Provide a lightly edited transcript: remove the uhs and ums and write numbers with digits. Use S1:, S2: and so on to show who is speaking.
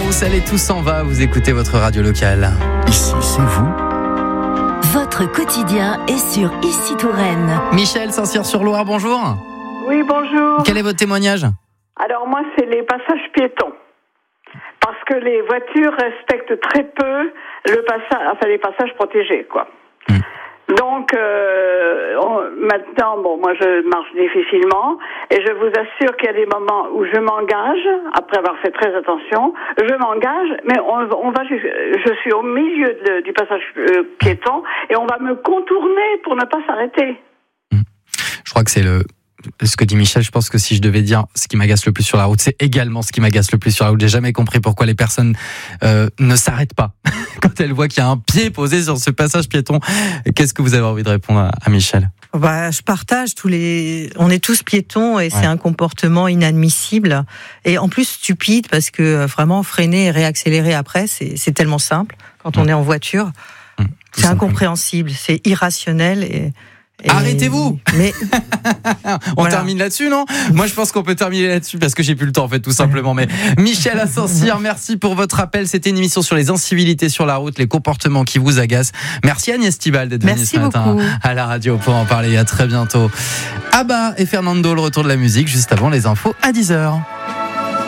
S1: Larousse, allez, tout s'en va, vous écoutez votre radio locale.
S2: Ici, c'est vous.
S3: Votre quotidien est sur Ici Touraine.
S1: Michel, Saint-Cyr-sur-Loire, bonjour.
S4: Oui, bonjour.
S1: Quel est votre témoignage ?
S4: Alors moi, c'est les passages piétons. Parce que les voitures respectent très peu les passages protégés, quoi. Donc, maintenant, moi, je marche difficilement et je vous assure qu'il y a des moments où je m'engage, après avoir fait très attention, je m'engage, mais je suis au milieu du passage piéton et on va me contourner pour ne pas s'arrêter.
S1: Je crois que c'est ce que dit Michel. Je pense que si je devais dire ce qui m'agace le plus sur la route, c'est également ce qui m'agace le plus sur la route. J'ai jamais compris pourquoi les personnes ne s'arrêtent pas quand elles voient qu'il y a un pied posé sur ce passage piéton. Qu'est-ce que vous avez envie de répondre à Michel ?
S5: Je partage on est tous piétons et c'est un comportement inadmissible et en plus stupide parce que vraiment freiner et réaccélérer après, c'est tellement simple quand on est en voiture. C'est incompréhensible, c'est irrationnel et
S1: arrêtez-vous.
S5: Mais
S1: on termine là-dessus, non ? Moi, je pense qu'on peut terminer là-dessus parce que j'ai plus le temps, en fait, tout simplement. Mais Michel à Saint-Cyr, merci pour votre appel. C'était une émission sur les incivilités sur la route, les comportements qui vous agacent. Merci Agnès Thibal d'être venue ce matin à la radio pour en parler. À très bientôt. Abba et Fernando, le retour de la musique juste avant les infos à 10h.